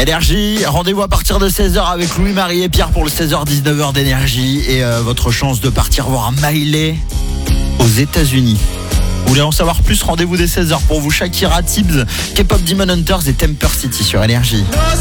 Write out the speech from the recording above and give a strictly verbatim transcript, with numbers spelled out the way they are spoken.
Énergie, rendez-vous à partir de seize heures avec Louis-Marie et Pierre pour le seize heures dix-neuf heures d'Énergie et euh, votre chance de partir voir Miley aux États-Unis. Vous voulez en savoir plus, rendez-vous dès seize heures pour vous Shakira, Tibbs, K-pop Demon Hunters et Temper City sur Énergie.